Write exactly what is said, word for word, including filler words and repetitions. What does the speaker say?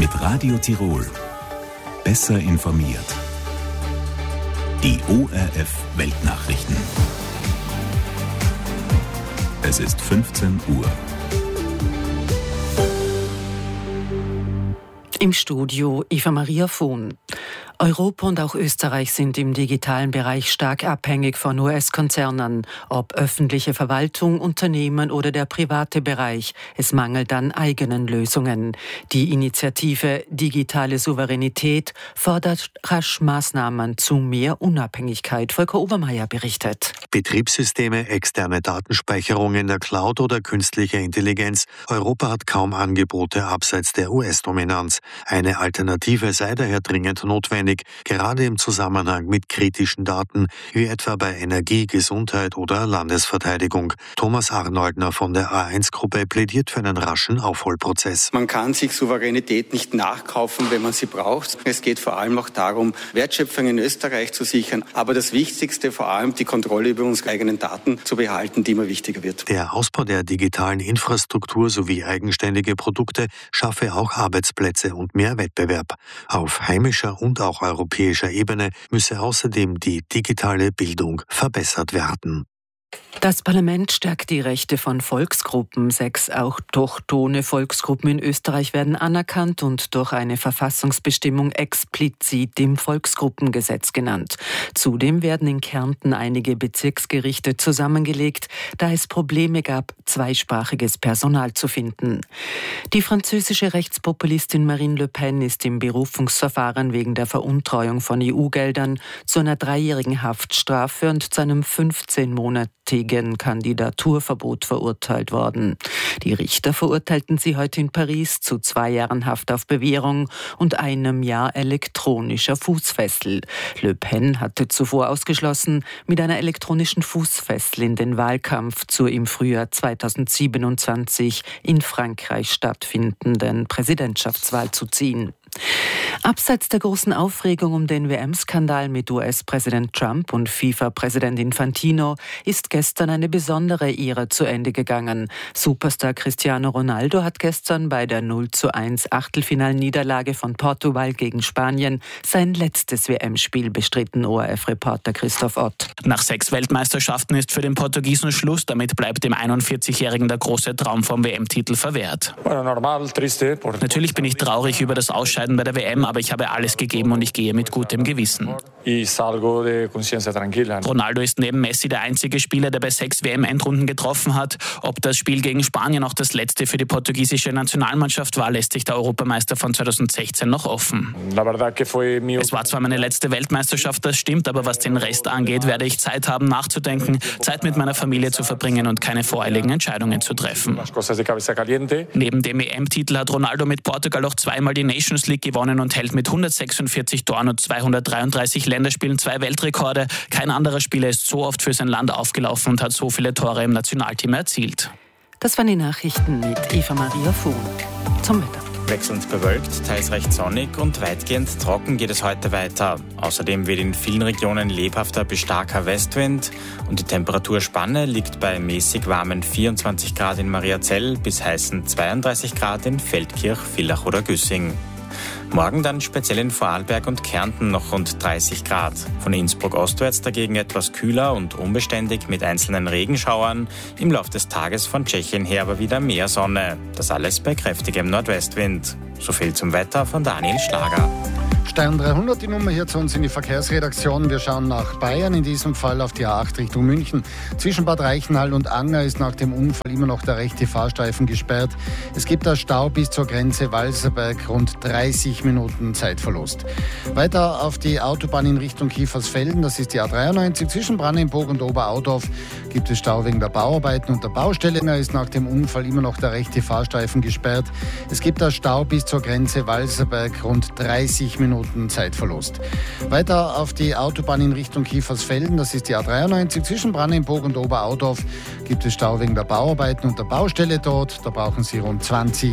Mit Radio Tirol. Besser informiert. Die O R F Weltnachrichten. Es ist fünfzehn Uhr. Im Studio Eva Maria Vohn. Europa und auch Österreich sind im digitalen Bereich stark abhängig von U S-Konzernen. Ob öffentliche Verwaltung, Unternehmen oder der private Bereich, es mangelt an eigenen Lösungen. Die Initiative Digitale Souveränität fordert rasch Maßnahmen zu mehr Unabhängigkeit. Volker Obermeier berichtet. Betriebssysteme, externe Datenspeicherung in der Cloud oder künstliche Intelligenz. Europa hat kaum Angebote abseits der U S-Dominanz. Eine Alternative sei daher dringend notwendig, gerade im Zusammenhang mit kritischen Daten, wie etwa bei Energie, Gesundheit oder Landesverteidigung. Thomas Arnoldner von der A eins Gruppe plädiert für einen raschen Aufholprozess. Man kann sich Souveränität nicht nachkaufen, wenn man sie braucht. Es geht vor allem auch darum, Wertschöpfung in Österreich zu sichern, aber das Wichtigste vor allem die Kontrolle über unsere eigenen Daten zu behalten, die immer wichtiger wird. Der Ausbau der digitalen Infrastruktur sowie eigenständige Produkte schaffe auch Arbeitsplätze und mehr Wettbewerb. Auf heimischer und auch europäischer Ebene müsse außerdem die digitale Bildung verbessert werden. Das Parlament stärkt die Rechte von Volksgruppen. Sechs autochthone Volksgruppen in Österreich werden anerkannt und durch eine Verfassungsbestimmung explizit im Volksgruppengesetz genannt. Zudem werden in Kärnten einige Bezirksgerichte zusammengelegt, da es Probleme gab, zweisprachiges Personal zu finden. Die französische Rechtspopulistin Marine Le Pen ist im Berufungsverfahren wegen der Veruntreuung von E U-Geldern zu einer dreijährigen Haftstrafe und zu einem fünfzehnmonatigen Kandidaturverbot verurteilt worden. Die Richter verurteilten sie heute in Paris zu zwei Jahren Haft auf Bewährung und einem Jahr elektronischer Fußfessel. Le Pen hatte zuvor ausgeschlossen, mit einer elektronischen Fußfessel in den Wahlkampf zur im Frühjahr zweitausendsiebenundzwanzig in Frankreich stattfindenden Präsidentschaftswahl zu ziehen. Abseits der großen Aufregung um den W M-Skandal mit U S-Präsident Trump und FIFA-Präsident Infantino ist gestern eine besondere Ära zu Ende gegangen. Superstar Cristiano Ronaldo hat gestern bei der null zu eins Achtelfinalniederlage von Portugal gegen Spanien sein letztes W M-Spiel bestritten, O R F-Reporter Christoph Ott. Nach sechs Weltmeisterschaften ist für den Portugiesen Schluss. Damit bleibt dem einundvierzigjährigen der große Traum vom W M-Titel verwehrt. Natürlich bin ich traurig über das Ausscheiden bei der W M, aber ich habe alles gegeben und ich gehe mit gutem Gewissen. Ronaldo ist neben Messi der einzige Spieler, der bei sechs W M-Endrunden getroffen hat. Ob das Spiel gegen Spanien auch das letzte für die portugiesische Nationalmannschaft war, lässt sich der Europameister von zweitausendsechzehn noch offen. Es war zwar meine letzte Weltmeisterschaft, das stimmt, aber was den Rest angeht, werde ich Zeit haben nachzudenken, Zeit mit meiner Familie zu verbringen und keine voreiligen Entscheidungen zu treffen. Neben dem E M-Titel hat Ronaldo mit Portugal auch zweimal die Nations League gewonnen und hält mit hundertsechsundvierzig Toren und zweihundertdreiunddreißig Länderspielen zwei Weltrekorde. Kein anderer Spieler ist so oft für sein Land aufgelaufen und hat so viele Tore im Nationalteam erzielt. Das waren die Nachrichten mit Eva Maria Vohn. Zum Wetter. Wechselnd bewölkt, teils recht sonnig und weitgehend trocken geht es heute weiter. Außerdem weht in vielen Regionen lebhafter bis starker Westwind und die Temperaturspanne liegt bei mäßig warmen vierundzwanzig Grad in Mariazell bis heißen zweiunddreißig Grad in Feldkirch, Villach oder Güssing. Morgen dann speziell in Vorarlberg und Kärnten noch rund dreißig Grad. Von Innsbruck ostwärts dagegen etwas kühler und unbeständig mit einzelnen Regenschauern. Im Lauf des Tages von Tschechien her aber wieder mehr Sonne. Das alles bei kräftigem Nordwestwind. So viel zum Wetter von Daniel Schlager. Stern dreihundert, die Nummer hier zu uns in die Verkehrsredaktion. Wir schauen nach Bayern, in diesem Fall auf die A acht Richtung München. Zwischen Bad Reichenhall und Anger ist nach dem Unfall immer noch der rechte Fahrstreifen gesperrt. Es gibt da Stau bis zur Grenze Walserberg, rund dreißig Minuten Zeitverlust. Weiter auf die Autobahn in Richtung Kiefersfelden, das ist die A dreiundneunzig. Zwischen Brannenburg und Oberaudorf gibt es Stau wegen der Bauarbeiten und der Baustelle. Da ist nach dem Unfall immer noch der rechte Fahrstreifen gesperrt. Es gibt da Stau bis zur Grenze Walserberg, rund dreißig Minuten Zeitverlust. Weiter auf die Autobahn in Richtung Kiefersfelden, das ist die A dreiundneunzig. Zwischen Brannenburg und Oberaudorf gibt es Stau wegen der Bauarbeiten und der Baustelle dort. Da brauchen Sie rund zwanzig